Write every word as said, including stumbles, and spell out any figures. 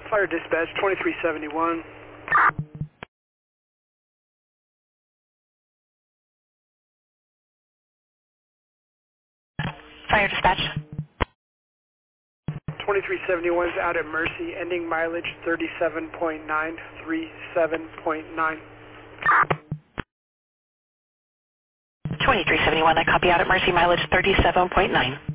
Fire dispatch twenty-three seventy-one. Fire dispatch. twenty-three seventy-one is out at Mercy, ending mileage thirty-seven point nine, thirty-seven point nine. twenty-three seventy-one, I copy out at Mercy, mileage thirty-seven point nine.